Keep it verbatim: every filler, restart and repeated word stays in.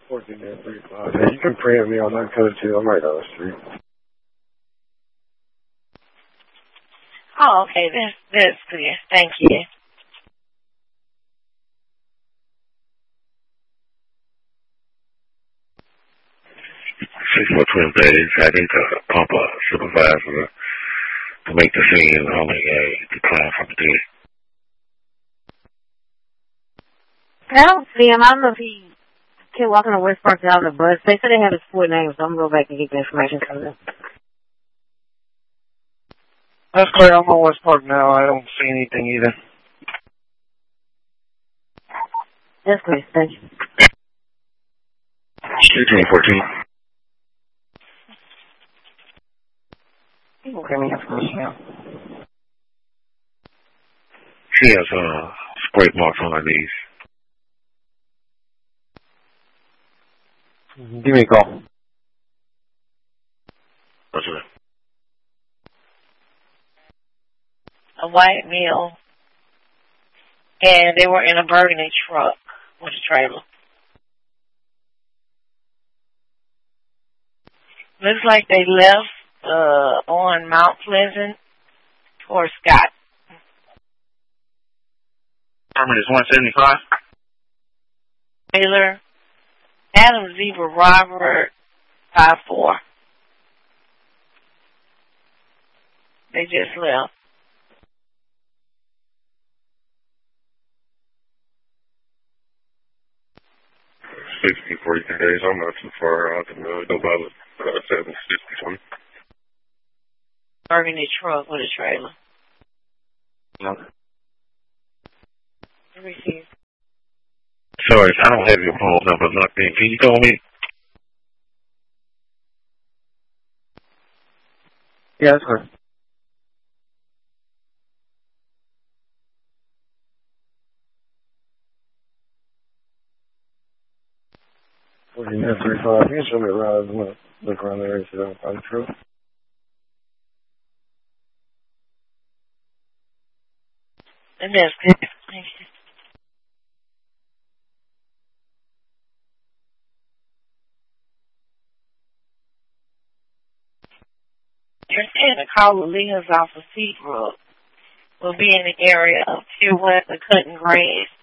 fourteen dash thirty-five. Yeah, you can print me on that code too. I'm right on the street. Oh, okay. That's, that's clear. Thank you. six four twelve days. I need to pump a supervisor to make the scene on a decline from the dead. I don't see him. I don't know if he kept walking to West Park out on the bus. They said they have his full name, so I'm going to go back and get the information from them. That's clear. I'm on West Park now. I don't see anything either. That's clear. Thank you. eighteen fourteen. People give me information now. She has uh, scrape marks on her knees. Give me a call. What's it? A white male, and they were in a burgundy truck with a trailer. Looks like they left uh, on Mount Pleasant for Scott. Permit is one seventy-five. Taylor, Adam Zebra Robert, five four. They just left. sixty, forty days. I'm not too far out. I can uh, go by the uh, seven sixty something. Burgundy truck with a trailer. Okay. Receive. Sorry, I don't have your phone number locked in. Can you call me? Yeah, that's good. fourteen dash thirty-five. You can show me around. I'm going to look around there and see if I can find the truck. And that's good. Thank you. You're saying the call of Leah's off of Seabrook will be in the area of Pure West and Cutting Grass.